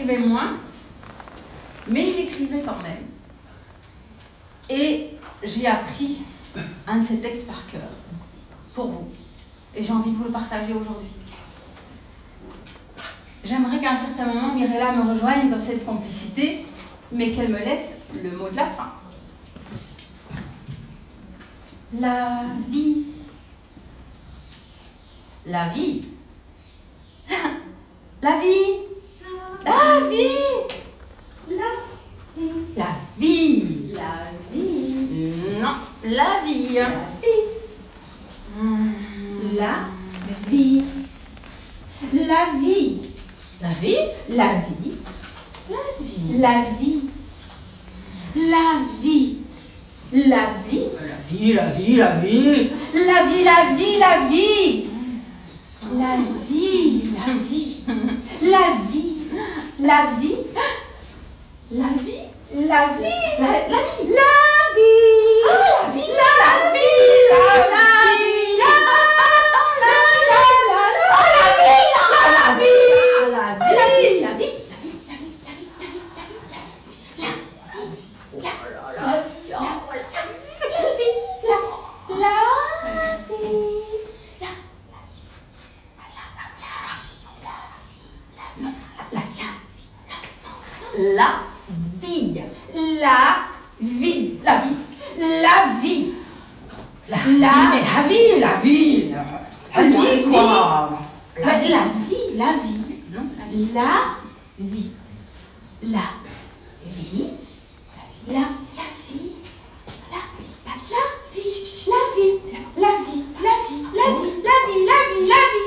écrivait moins, mais il écrivait quand même. Et j'ai appris un de ses textes par cœur, pour vous. Et j'ai envie de vous le partager aujourd'hui. J'aimerais qu'à un certain moment, Mirella me rejoigne dans cette complicité, mais qu'elle me laisse le mot de la fin. La vie. La vie. La vie. La vie. La vie. La vie. Non, la vie. La vie. La vie. La vie. La vie. La vie. La vie. La vie. La vie. La vie, la vie, la vie. La vie. La vie. La vie. La vie. La vie. La vie. La vie. La vie. La vie. La vie. La vie. La vie. La vie. La vie. La vie. La vie. La vie. Mais la vie, la vie. La vie, quoi. La vie. La vie. La vie. Non, La vie. La vie. La vie. La vie. La vie. La vie. La vie. La vie. La vie. La vie. La vie. La vie.